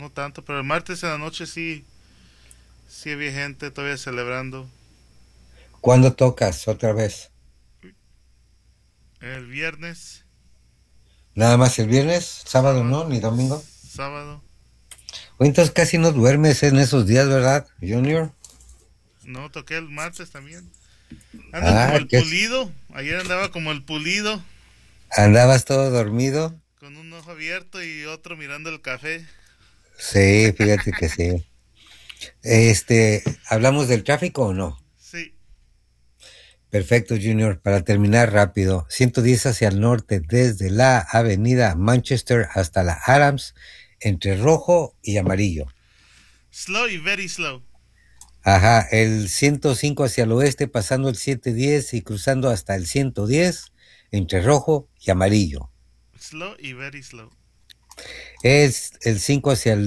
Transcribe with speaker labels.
Speaker 1: no tanto, pero el martes en la noche sí, sí había gente todavía celebrando.
Speaker 2: ¿Cuándo tocas otra vez?
Speaker 1: El viernes,
Speaker 2: ¿Nada más el viernes? ¿Sábado no?
Speaker 1: sábado,
Speaker 2: ¿Ni domingo?
Speaker 1: sábado.
Speaker 2: O entonces casi no duermes en esos días, ¿verdad, Junior?
Speaker 1: No, toqué el martes también. Ando como
Speaker 2: Ah,
Speaker 1: el pulido. Ayer andaba como el pulido,
Speaker 2: ¿andabas todo dormido?
Speaker 1: con un ojo abierto y otro mirando el café.
Speaker 2: Sí, fíjate que sí. ¿Hablamos del tráfico o no?
Speaker 1: Sí,
Speaker 2: Perfecto, Junior. Para terminar rápido, 110 hacia el norte desde la avenida Manchester hasta la Adams, entre rojo y amarillo.
Speaker 1: slow y very slow.
Speaker 2: Ajá, el 105 hacia el oeste, pasando el 710 y cruzando hasta el 110, entre rojo y amarillo.
Speaker 1: Slow y very slow.
Speaker 2: Es el 5 hacia el